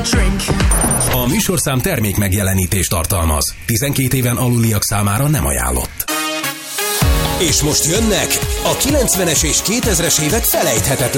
drink. A műsorszám termék megjelenítést tartalmaz. 12 éven aluliak számára nem ajánlott. És most jönnek a 90-es és 2000-es évek felejthetetlen